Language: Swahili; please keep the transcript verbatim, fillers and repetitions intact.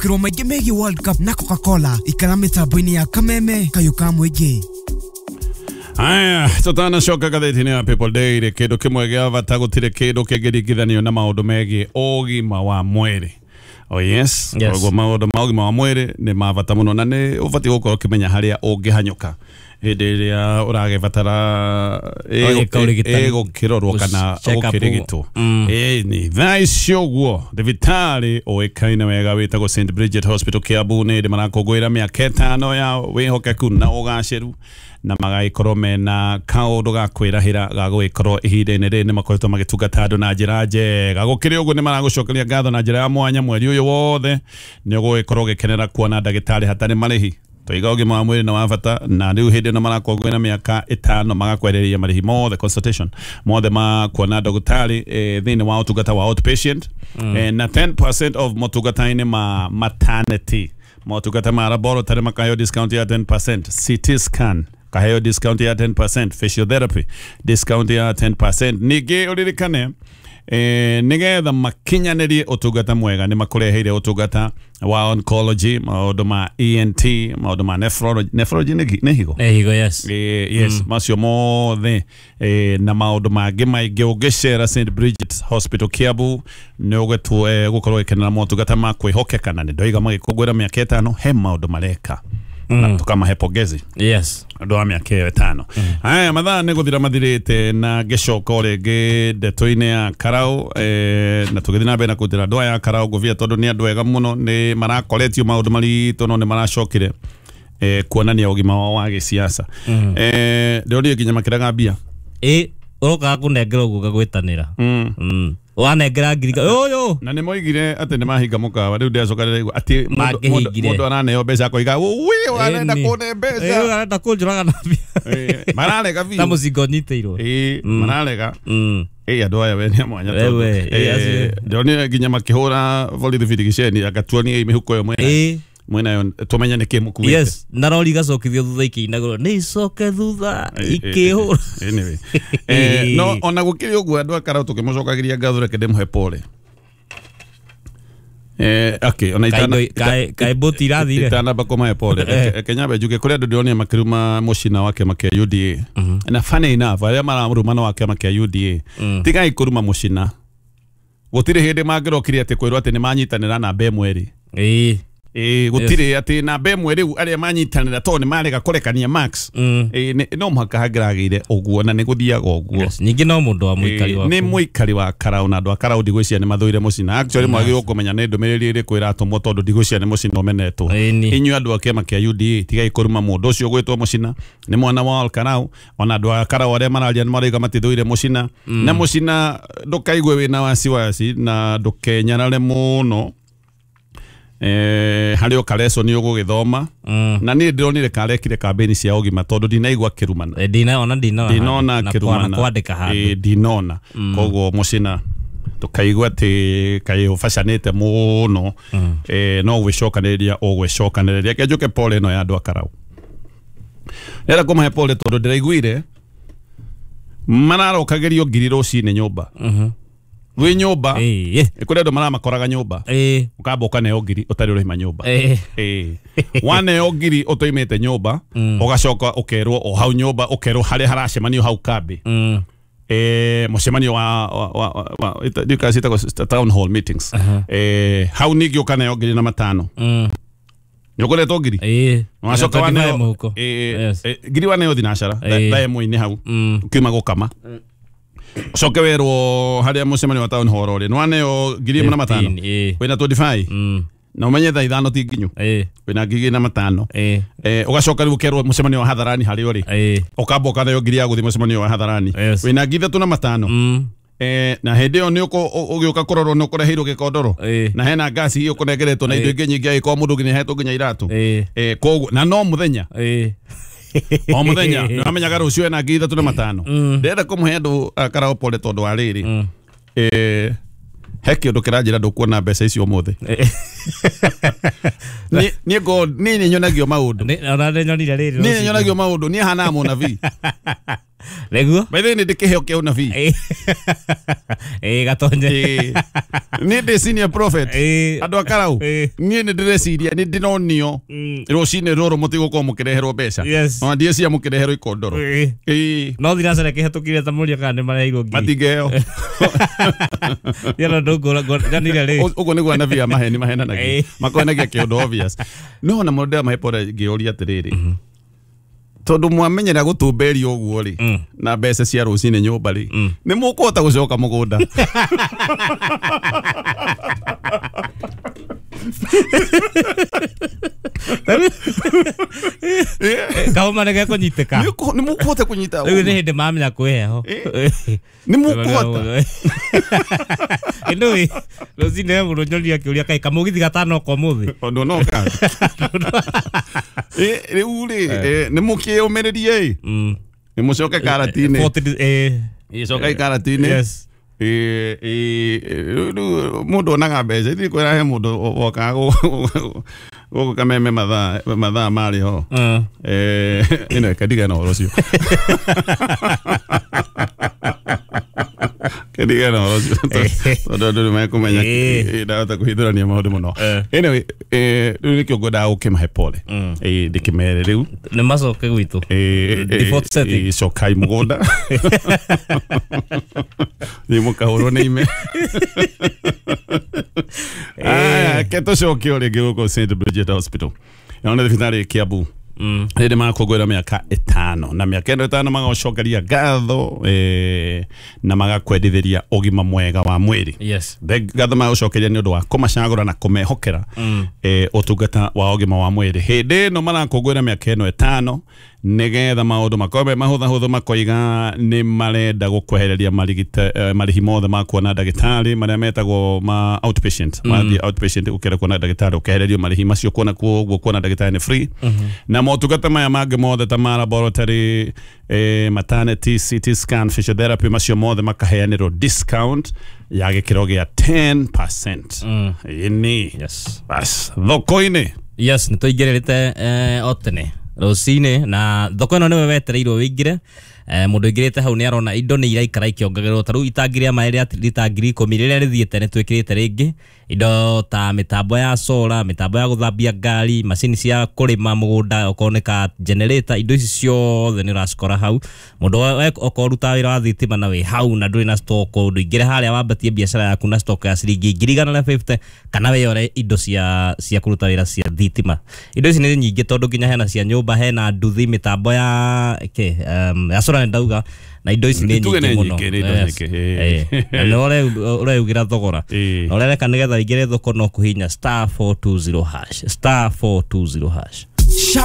Mataũkĩrwo maingĩ megiĩ World Cup na Coca-Cola ikara mĩtambo-inĩ ya Kameme kayuka mũingĩ. Aya, tutana shoka gatheti-inĩ ya People Daily kĩndũ kĩmwe gĩa bata gũtirĩ kĩndũ kĩngĩringithanio na maũndũ megiĩ ũgima wa mwĩrĩ. Oh yes, yes. Koguo maũndũ ma ũgima wa mwĩrĩ nĩ ma bata mũno na nĩ ũbatiĩ gũkorwo ũkĩmenya harĩa ũngĩhanyũka hĩndĩ ĩrĩa ũragĩbatara ĩgũkĩrorwo kana gũkĩrigitwo. Ĩni thaa icio ũguo thibitarĩ ũĩkaine wega wĩtagwo Saint Bridget Hospital Kiambu nĩ marakũngũĩra mĩaka ĩtano ya wĩhokeku na ũgacĩru na magagĩkorwo mena kaũndũ ga kwĩrahĩra ga gũgĩkorwo ihinda-inĩ rĩrĩ nĩ makoretwo magĩtungata andũ na njĩra njega. Gũkĩrĩ ũguo nĩ maragũcokeria ngatho na njĩra ya mwanya mweri ũyũ wothe nĩ ũgũgĩkorwo ũgĩkenera kuona ndagĩtarĩ hatarĩ marĩhi. Tũiga ũgima wa mwĩrĩ na wa bata na rĩu hĩndĩ ĩno marakũngũĩra mĩaka ĩtano magakwereria marĩhi mothe consultation mothe ma kuona ndagĩtarĩ thĩinĩ wa ũtungata wa outpatient na ten percent of motungata-inĩ ma maternity motungata ma laboratory makaheo discount ya ten percent, C T scan kaheo discount ya ten percent, physiotherapy discount ya ten percent. Ningĩ ũririkane eh nigetha makinyanĩrie ũtungata mwega nĩ makũreheire ũtungata wa oncology, maũndũ ma E N T, maũndũ ma nephrology. Nephrology nĩ higo? Nĩ higo, yes. Eh, yes, mm. macio mothe eh, na maũndũ mangĩ maingĩ ũngĩcera Saint Bridget Hospital Kiambu nĩ ũgĩtwo eh, gũkorwo ĩkenera motungata ma kwĩhokeka na nĩ ndoiga magĩkũngũĩra mĩaka ĩtano he maũndũ mareka. Mm. Na tukamahe pongezi. Yes. Andũ a mĩaka ĩtano. Aya mathaa nĩ gũthira mathirĩte na gĩcoka rĩngĩ ndeto-inĩ ya Karau eh, na tũgĩthiĩ na mbere na kũrutĩra andũ aya Karau ngũbia tondũ nĩ andũ ega mũno nĩ marakoretio maũndũ maritũ no nĩ maracokire eh, kuonania ũgima wao wa gĩsiasa. Mm. Eh, ndĩronire nginya makĩraga mbia. Ĩ ũrokaga kũnengera ũguo gagwĩtanĩra. Mm. Mm. Wanengera ngiriga ũyũ na nĩ moigire atĩ nĩ mahinga mũkawa rĩu ndĩacoka rĩu atĩ mũndũ araneo mbeca koiga wĩ warenda kũne mbeca ĩ warenda kũnjũraga na mbia mararega biũ ta mũcingo nyitĩirwo ĩ mararega ĩ andũ aya we nĩ mwanya tondũ ndĩronire nginya makĩhũra borithi birigiceni agatuonia mĩhuko ĩyo mwena mwena tũmenya nĩ kĩ mũkuĩte. Yes, na rori gacokithio thutha ikĩinagwo nĩ icoke thutha ikĩhũra. Anyway eh no ona gũkĩrĩ ũguo andũ akara tũkĩmũcokagĩria ngatho reke ndĩmũhe pole. Eh okay ona itana kai kai boti rathire itana bakoma pole Kenya bejuke kũrĩa andũ ndĩronire makĩruma mũcina wake makĩa U D A na funny enough arĩa maramurumana wake makĩa U D A tigai kũruma mũcina gũtirĩ hĩndĩ mangĩrokire atĩ kwĩrwo atĩ nĩ manyitanĩra na mbe mweri. Ĩ Eh gutire ati na be mwe riu aria manyitanira to ni marega kurekania Max eh no muhaka hangiragire oguo na ni guthiaga oguo. Ningi no mundu wa muikari wa ni muikari wa Karau na andu a Karau ndigwĩcia ni mathuire mucina actually mwagĩrĩirwo kũmenya nĩ ndũmĩrĩri ĩrĩkũ ĩratũmwo tondu ndigwĩcia ni mucina ũmenetwo. Inyuĩ andu a kĩama kĩa U D A tigai kũruma mũndũ ũcio gwĩtwo mucina ni mwana wa Karau ona andu a Karau arĩa mararia ni maraiga matithuire mucina na mucina ndũkaigue wĩna wasiwasi na ndũkenyarare mũno. Eh hario Kareso ni ũgũgĩthoma na niĩ ndĩronire karekire kambeni cia ũgima tondũ ndinaigua kĩrumana ndinaona ndinaona ndinona kĩrumana kwandĩka handũ eh ndinona koguo mũcina tukaigua atĩ kaĩ ũbacanĩte mũno eh no gwĩcokanĩrĩria ũgwĩcokanĩrĩria kĩnjuke pole ĩno ya andũ a Karau nĩra kũmahe pole tondũ ndĩraiguire manarokagerio ngiri rũcinĩ nyũmba we nyũmba eh kũrĩa andũ maramakoraga nyũmba eh ukamba ũkaneo ngiri ũtarĩ ũrĩma nyũmba eh eh waneo ngiri ũtoimĩte nyũmba ũgacoka ũkerwo o hau nyũmba ũkerwo harĩa haracemanio hau kambi eh mũcemanio wa dikasita town hall meetings eh hau ningĩ ũkaneo ngiri na matano nyokoretwo ngiri eh wacoka waneo eh ngiri waneo thinacara ndae mũini hau kiuma gũkama coke werwo harĩa mũcemanio wa town hall rĩ nwaneo ngiri na matano wĩna twenty-five na umenye thaa ithano ti nginyu wĩna ngiri na matano eh ugacoka rĩu kerwo mũcemanio wa hadharani harĩ ũrĩ ukamba ũkaneo ngiri ya gũthiĩ mũcemanio wa hadharani wĩna ngiri thatu na matano eh na hĩndĩ ĩyo nĩ ũgĩũka kũrorwo nĩ ũkũreheirwo gĩkondoro na hena ngasi hiyo ũkũnengeretwo na indo ingĩ nyingĩ agĩkorwo mũndũ nginya hetwo nginya iratũ eh koguo na no mũthenya o muthenya nĩ wamenyaga rũciũ ena ngiri thatu na matano ndĩrenda kũmũhe andũ a Karau pole tondũ wa rĩrĩ eh he kĩndũ kĩranjĩra ndũkuona mbeca icio ũmũthĩ niĩ ngo niĩ nĩ nyonagio maũndũ niĩ nĩ nyonire rĩrĩ niĩ nĩ nyonagio maũndũ niĩ hana mũnabii Neguo? By the way, nĩ ndĩkĩheo kĩa ũnabii. Eh, gatonye. Nĩ ndĩ senior prophet. Andũ a Karau. Niĩ nĩ ndĩreciria nĩ ndĩronio. Rũcinĩ rũrũ mũtigũkorwo mũkĩreherwo mbeca. Na ndiye cia mũkĩreherwo ikondoro. No thiracera kĩhetũkire ta mũria kana nĩ mareirwo ngi. Matingeo. Yala ndũngora ganire rĩ. Ũguo nĩguo anabii a maheni mahenanagia. Makonagia kĩũndũ obvious. No na mũndũ amahepora ngĩũria atĩrĩrĩ. Tondu mwamenyera gũtũmberia ũguo rĩ na mbeca cia rũcinĩ nyũmba rĩ nĩ mũkũhota gũcoka mũgũnda. Kauma nege kunyiteka. Nĩ mũkũhota kunyita. Rĩu nĩ hĩndĩ mamenya kwĩheho. Nĩ mũkũhota. Ĩno rũcinĩ mũndũ nyoria kĩũria kaĩ kamũgithi gatano kwa mũthĩ. Ondũ no ka. Eh rĩu rĩ nĩ mũkĩũmĩrĩrie. Nĩ mũcoke karati-inĩ. Eh Icoka karati-inĩ. Yes. Eh eh mũndũ onaga mbeca ithi kwĩra he mũndũ woka gũkũ Kameme mathaa mathaa marĩ ho. Eh ĩno kadigana ũhoro ũcio. Kadigana ũhoro ũcio. Tondũ andũ nĩ mekũmenya ndahota kũhithũrania maũndũ mũno. Anyway rĩu nĩkĩo ngwendaga gũkĩmahe pole. Eh ndĩkĩmere rĩu. Nĩ macoke gwitũ. Default setting. Cokai mũgũnda. Nĩ mũkahũrwo nĩ ime. Ah, ketũcoke rĩngĩ gũkũ Saint Bridget Hospital. Naona thibitarĩ Kiambu. Hĩndĩ makũngũĩra mĩaka ĩtano na mĩaka ĩno ĩtano magacokeria ngatho na magakwendithĩria ũgima mwega wa mwĩrĩ. Yes. Ngatho magacokeria nĩ ũndũ wa kũmacagũra na kũmehokera ũtungata wa ũgima wa mwĩrĩ. Hĩndĩ ĩno marakũngũĩra mĩaka ĩno ĩtano nĩgetha maũndũ makorwo mahũtha hũthũ makoiga nĩ marenda gũkwehereria marĩhi mothe ma kuona ndagĩtarĩ marĩa metagwo ma outpatient. Mathiĩ outpatient ũkĩenda kuona ndagĩtarĩ ũkehererio marĩhi macio kuona kuo kuona ndagĩtarĩ nĩ free. Na motungata maya mangĩ mothe ta ma laboratory, maternity, C T scan, physiotherapy macio mothe makaheanĩrwo discount ya gĩkĩro gĩa ten percent. Ĩni. Yes. Bas thoko-inĩ. Yes, nĩ tũingĩrĩte o tene rũcinĩ na thoko ĩno nĩwe wetereirwo wĩingĩre. Mũndũ ingĩrĩte hau nĩ arona indo nĩ iraikara ikĩongagĩrwo. Ta rĩu itangi rĩa maĩ rĩa lita ngiri ikũmi rĩrĩa rĩthiĩte nĩ twĩkĩrĩte rĩngĩ indo ta mĩtambo ya solar, mĩtambo ya gũthambia ngari, macini cia kũrĩma mũgũnda, okoneka generator, indo ici ciothe nĩ ũracikora hau. Mũndũ okoruta wĩra wa thitima na wĩ hau na ndũrĩ na stock, ndũingĩre harĩa wambatie biacara yaku na stock ya ciringi ngiri igana rĩa fifty kana wĩyore indo cia cia kũruta wĩra cia thitima. Indo ici nĩ nyingĩ tondũ nginya hena cia nyũmba, hena nduthi, mĩtambo ya ke um, ya solar ndauga na indo ici nĩ nyingĩ mũno. Na ũreugira thogora na ũrereka nĩgetha ingĩre thoko no kũhinya star four two zero hash star four two zero hash.